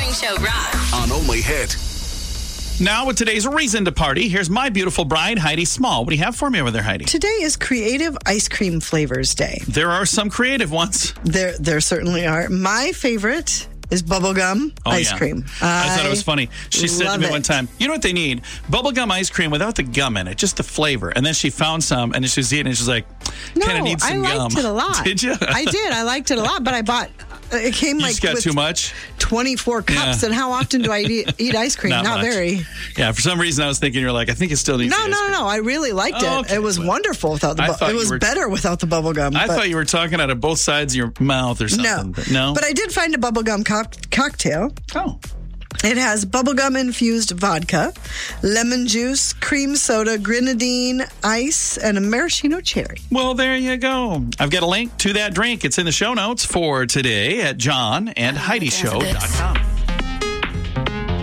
Morning Show rocks. On Only Hit. Now with today's reason to party, here's my beautiful bride, Heidi Small. What do you have for me over there, Heidi? Today is Creative Ice Cream Flavors Day. There are some creative ones. There certainly are. My favorite is bubblegum ice cream. I thought it was funny. She said to me one it. time, you know what they need? Bubblegum ice cream without the gum in it, just the flavor. And then she found some, and she was eating it, and she's like, kind of needs some I gum. liked it a lot. Did you? I did. I liked it a lot, but I bought... It came You like just got with too much? 24 cups, and how often do I eat ice cream? Not much. Very. Yeah, for some reason I was thinking you're like, I think it still needs the ice cream. No. I really liked it. Okay. It was wonderful without the I thought It you was were- better without the bubble gum. I thought you were talking out of both sides of your mouth or something. No. No? But I did find a bubblegum cocktail. Oh. It has bubblegum infused vodka, lemon juice, cream soda, grenadine, ice, and a maraschino cherry. Well, there you go. I've got a link to that drink. It's in the show notes for today at johnandheidishow.com.